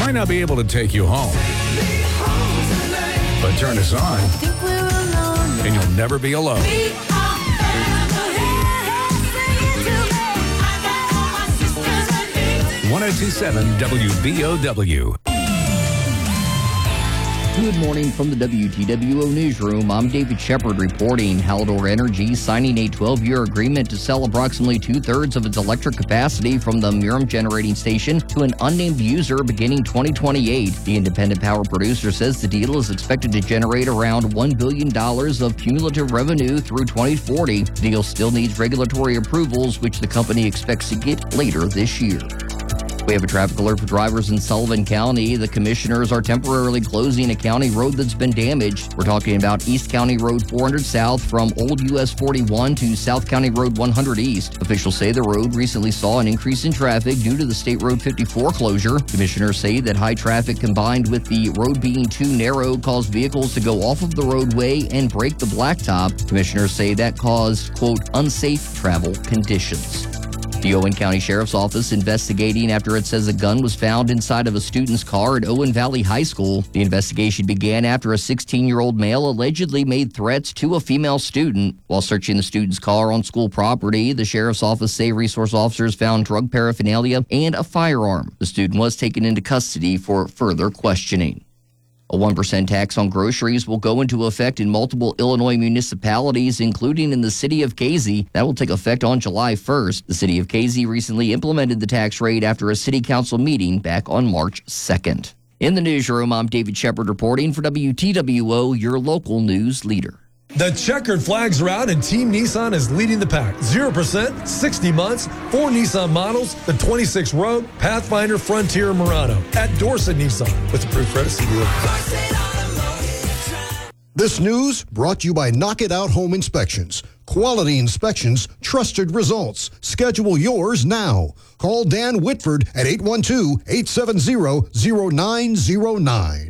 might not be able to take you home, but turn us on, and you'll never be alone. 1027 WBOW. Good morning from the WTWO Newsroom. I'm David Shepard reporting. Hallador Energy signing a 12-year agreement to sell approximately two-thirds of its electric capacity from the Merom generating station to an unnamed user beginning 2028. The independent power producer says the deal is expected to generate around $1 billion of cumulative revenue through 2040. The deal still needs regulatory approvals, which the company expects to get later this year. We have a traffic alert for drivers in Sullivan County. The commissioners are temporarily closing a county road that's been damaged. We're talking about East County Road 400 South from Old US 41 to South County Road 100 East. Officials say the road recently saw an increase in traffic due to the State Road 54 closure. Commissioners say that high traffic combined with the road being too narrow caused vehicles to go off of the roadway and break the blacktop. Commissioners say that caused, quote, unsafe travel conditions. The Owen County Sheriff's Office investigating after it says a gun was found inside of a student's car at Owen Valley High School. The investigation began after a 16-year-old male allegedly made threats to a female student. While searching the student's car on school property, the Sheriff's Office say resource officers found drug paraphernalia and a firearm. The student was taken into custody for further questioning. A 1% tax on groceries will go into effect in multiple Illinois municipalities, including in the city of Casey. That will take effect on July 1st. The city of Casey recently implemented the tax rate after a city council meeting back on March 2nd. In the newsroom, I'm David Shepard reporting for WTWO, your local news leader. The checkered flags are out and Team Nissan is leading the pack. 0%, 60 months, 4 Nissan models, the 26 Rogue, Pathfinder, Frontier, Murano. At Dorset Nissan with approved credit CDL. This news brought to you by Knock It Out Home Inspections. Quality inspections, trusted results. Schedule yours now. Call Dan Whitford at 812-870-0909.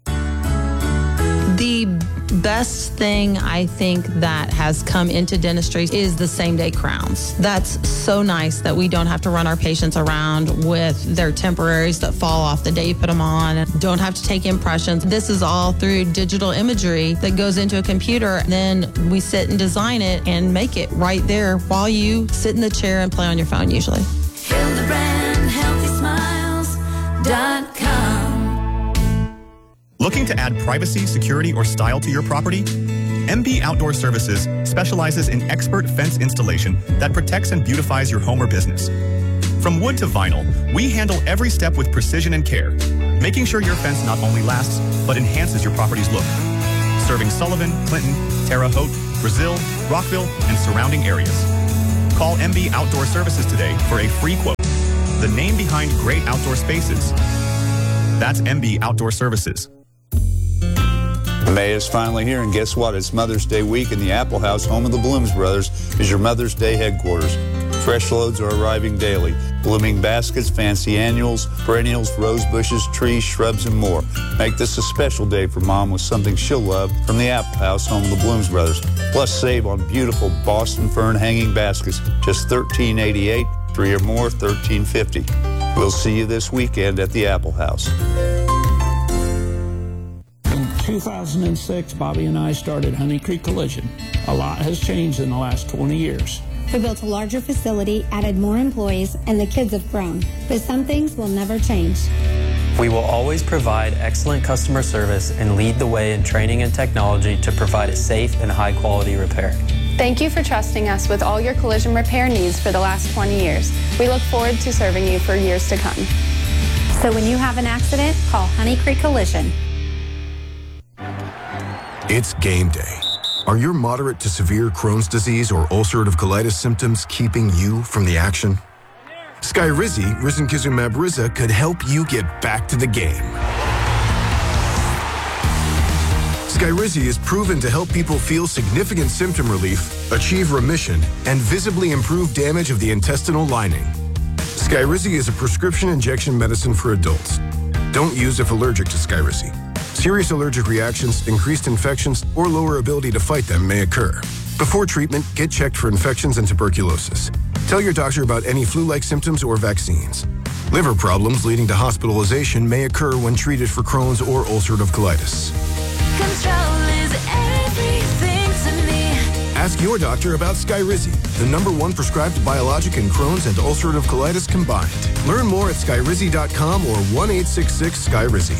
The best thing I think that has come into dentistry is the same-day crowns. That's so nice that we don't have to run our patients around with their temporaries that fall off the day you put them on and don't have to take impressions. This is all through digital imagery that goes into a computer. Then we sit and design it and make it right there while you sit in the chair and play on your phone usually. Hildebrand, HealthySmiles.com. Looking to add privacy, security, or style to your property? MB Outdoor Services specializes in expert fence installation that protects and beautifies your home or business. From wood to vinyl, we handle every step with precision and care, making sure your fence not only lasts, but enhances your property's look. Serving Sullivan, Clinton, Terre Haute, Brazil, Rockville, and surrounding areas. Call MB Outdoor Services today for a free quote. The name behind great outdoor spaces. That's MB Outdoor Services. May is finally here, and guess what? It's Mother's Day week, and the Apple House, home of the Blooms Brothers, is your Mother's Day headquarters. Fresh loads are arriving daily. Blooming baskets, fancy annuals, perennials, rose bushes, trees, shrubs, and more. Make this a special day for Mom with something she'll love from the Apple House, home of the Blooms Brothers. Plus, save on beautiful Boston fern hanging baskets, just $13.88. 3 or more, $13.50. We'll see you this weekend at the Apple House. In 2006, Bobby and I started Honey Creek Collision. A lot has changed in the last 20 years. We built a larger facility, added more employees, and the kids have grown. But some things will never change. We will always provide excellent customer service and lead the way in training and technology to provide a safe and high-quality repair. Thank you for trusting us with all your collision repair needs for the last 20 years. We look forward to serving you for years to come. So when you have an accident, call Honey Creek Collision. It's game day. Are your moderate to severe Crohn's disease or ulcerative colitis symptoms keeping you from the action? Skyrizi, risankizumab Riza, could help you get back to the game. Skyrizi is proven to help people feel significant symptom relief, achieve remission, and visibly improve damage of the intestinal lining. Skyrizi is a prescription injection medicine for adults. Don't use if allergic to Skyrizi. Serious allergic reactions, increased infections, or lower ability to fight them may occur. Before treatment, get checked for infections and tuberculosis. Tell your doctor about any flu-like symptoms or vaccines. Liver problems leading to hospitalization may occur when treated for Crohn's or ulcerative colitis. Control is everything to me. Ask your doctor about Skyrizi, the #1 prescribed biologic in Crohn's and ulcerative colitis combined. Learn more at skyrizi.com or 1-866-SKYRIZI.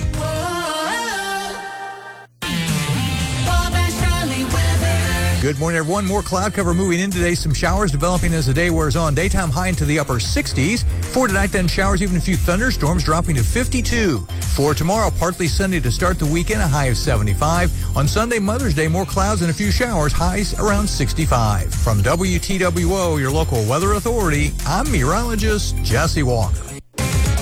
Good morning, everyone. More cloud cover moving in today. Some showers developing as the day wears on. Daytime high into the upper 60s. For tonight, then showers, even a few thunderstorms dropping to 52. For tomorrow, partly sunny to start the weekend, a high of 75. On Sunday, Mother's Day, more clouds and a few showers, highs around 65. From WTWO, your local weather authority, I'm meteorologist Jesse Walker.